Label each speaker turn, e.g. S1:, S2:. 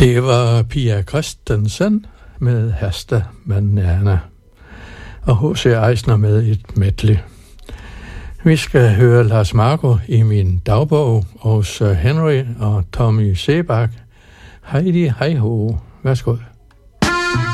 S1: Det var Pia Christensen med Hasta Banana og H.C. Eisner med et medley. Vi skal høre Lars Marco i min dagbog og Sir Henry og Tommy Sebak. Heidi hej ho. Værsgo.